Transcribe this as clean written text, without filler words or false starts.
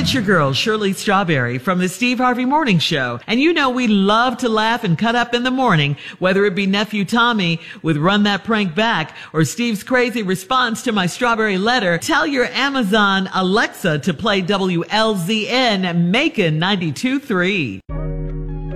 it's your girl, Shirley Strawberry from the Steve Harvey Morning Show. And you know we love to laugh and cut up in the morning, whether it be Nephew Tommy with Run That Prank Back or Steve's crazy response to my strawberry letter. Tell your Amazon Alexa to play WLZN Macon 92.3.